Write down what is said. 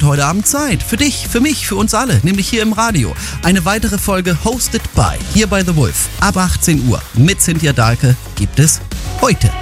heute Abend Zeit. Für dich, für mich, für uns alle. Nämlich hier im Radio. Eine weitere Folge Hosted by, hier bei The Wolf. Ab 18 Uhr mit Cynthia Dahlke gibt es heute.